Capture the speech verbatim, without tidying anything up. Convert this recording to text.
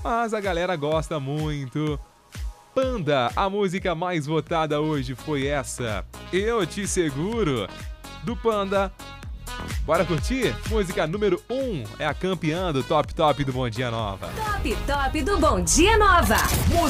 mas a galera gosta muito. Panda, a música mais votada hoje foi essa, Eu Te Seguro, do Panda. Bora curtir? Música número um é a campeã do Top Top do Bom Dia Nova. Top Top do Bom Dia Nova. Música